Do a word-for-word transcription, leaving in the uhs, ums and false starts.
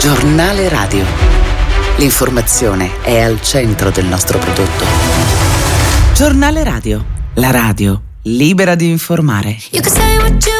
Giornale Radio. L'informazione è al centro del nostro prodotto. Giornale Radio. La radio libera di informare. You can say what you